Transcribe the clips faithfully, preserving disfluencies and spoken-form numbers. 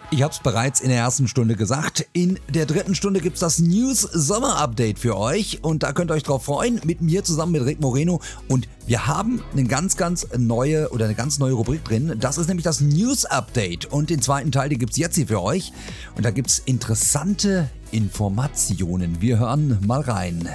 Ich habe es bereits in der ersten Stunde gesagt. In der dritten Stunde gibt es das News-Sommer-Update für euch und da könnt ihr euch drauf freuen, mit mir zusammen mit Rick Moreno. Und wir haben eine ganz, ganz neue oder eine ganz neue Rubrik drin. Das ist nämlich das News-Update und den zweiten Teil, den gibt es jetzt hier für euch. Und da gibt es interessante Informationen. Wir hören mal rein.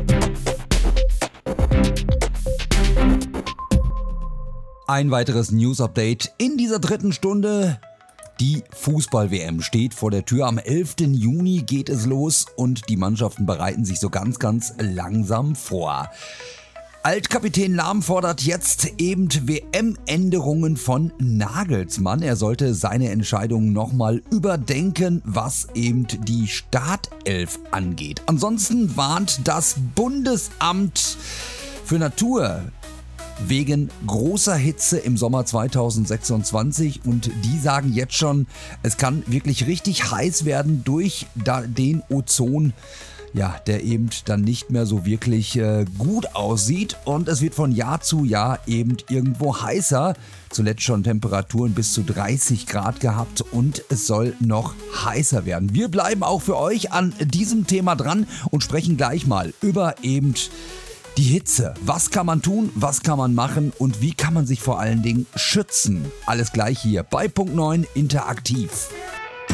Ein weiteres News-Update in dieser dritten Stunde. Die Fußball-W M steht vor der Tür. Am elften Juni geht es los und die Mannschaften bereiten sich so ganz, ganz langsam vor. Altkapitän Lahm fordert jetzt eben W M-Änderungen von Nagelsmann. Er sollte seine Entscheidung nochmal überdenken, was eben die Startelf angeht. Ansonsten warnt das Bundesamt für Natur wegen großer Hitze im Sommer zweitausendsechsundzwanzig und die sagen jetzt schon, es kann wirklich richtig heiß werden durch den Ozon, ja, der eben dann nicht mehr so wirklich äh, gut aussieht und es wird von Jahr zu Jahr eben irgendwo heißer. Zuletzt schon Temperaturen bis zu dreißig Grad gehabt und es soll noch heißer werden. Wir bleiben auch für euch an diesem Thema dran und sprechen gleich mal über eben die Hitze. Was kann man tun, was kann man machen und wie kann man sich vor allen Dingen schützen? Alles gleich hier bei Punkt neun Interaktiv.